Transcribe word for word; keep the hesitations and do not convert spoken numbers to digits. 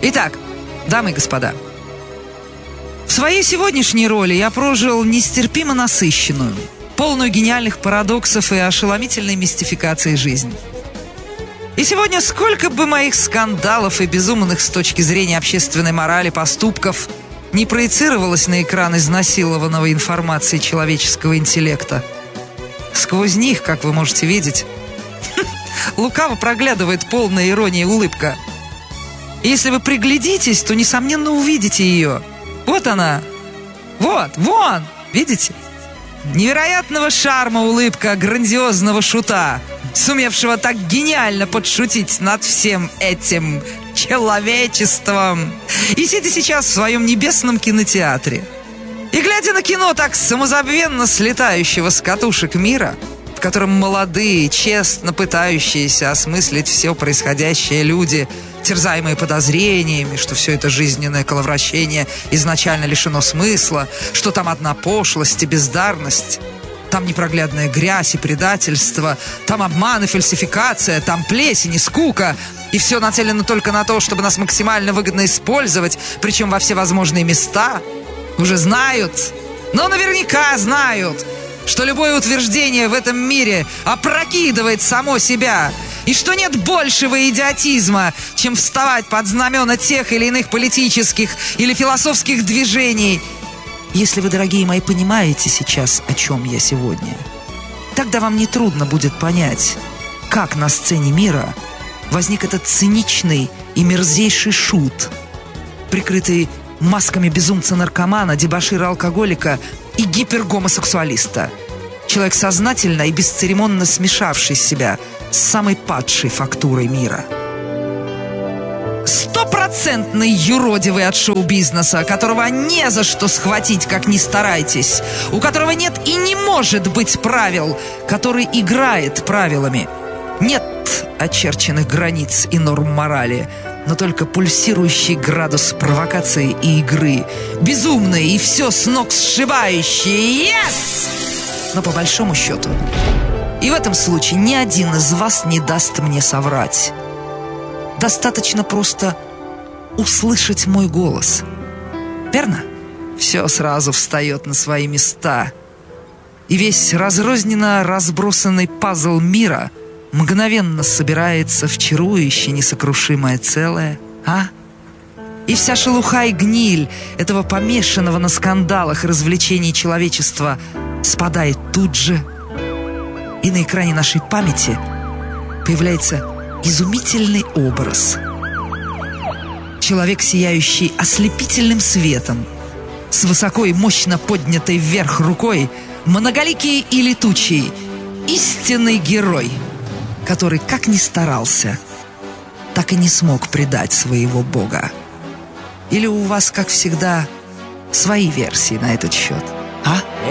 Итак, дамы и господа, в своей сегодняшней роли я прожил нестерпимо насыщенную, полную гениальных парадоксов и ошеломительной мистификации жизнь. И сегодня сколько бы моих скандалов и безумных с точки зрения общественной морали поступков не проецировалось на экран изнасилованного информации человеческого интеллекта, сквозь них, как вы можете видеть, лукаво проглядывает полная ирония улыбка. И если вы приглядитесь, то, несомненно, увидите ее. Вот она. Вот, вон, видите? Невероятного шарма улыбка грандиозного шута, сумевшего так гениально подшутить над всем этим человечеством. И сидя сейчас в своем небесном кинотеатре и глядя на кино так самозабвенно слетающего с катушек мира, в котором молодые, честно пытающиеся осмыслить все происходящее люди, терзаемые подозрениями, что все это жизненное коловращение изначально лишено смысла, что там одна пошлость и бездарность, там непроглядная грязь и предательство, там обман и фальсификация, там плесень и скука, и все нацелено только на то, чтобы нас максимально выгодно использовать, причем во все возможные места, уже знают, но наверняка знают, что любое утверждение в этом мире опрокидывает само себя, и что нет большего идиотизма, чем вставать под знамена тех или иных политических или философских движений. Если вы, дорогие мои, понимаете сейчас, о чем я сегодня, тогда вам нетрудно будет понять, как на сцене мира возник этот циничный и мерзейший шут, прикрытый масками безумца-наркомана, дебошира-алкоголика и гипергомосексуалиста. Человек, сознательно и бесцеремонно смешавший себя с самой падшей фактурой мира. Стопроцентный юродивый от шоу-бизнеса, которого не за что схватить, как ни старайтесь, у которого нет и не может быть правил, который играет правилами. Нет очерченных границ и норм морали, но только пульсирующий градус провокации и игры, безумный и все с ног сшибающий. Yes! Но по большому счету, и в этом случае ни один из вас не даст мне соврать. Достаточно просто услышать мой голос. Верно? Все сразу встает на свои места. И весь разрозненно разбросанный пазл мира мгновенно собирается в чарующее несокрушимое целое. А? И вся шелуха и гниль этого помешанного на скандалах и развлечений человечества спадает тут же. И на экране нашей памяти появляется изумительный образ. Человек, сияющий ослепительным светом, с высоко и мощно поднятой вверх рукой, многоликий и летучий, истинный герой, который как ни старался, так и не смог предать своего бога. Или у вас, как всегда, свои версии на этот счет, а?